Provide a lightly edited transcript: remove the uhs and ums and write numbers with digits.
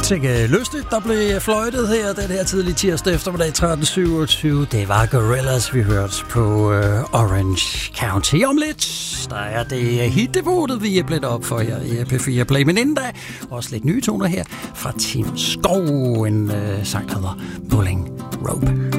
Sikke lystigt, der blev fløjtet her den her tidlige tirsdag eftermiddag 13.27. Det var Gorillaz, vi hørte på Orange County. Om lidt, der er det hitdevotet, vi er blevet op for her i P4 Play. Men inden da, også lidt nye toner her fra Tim Skov, en sang, der hedder Pulling Rope.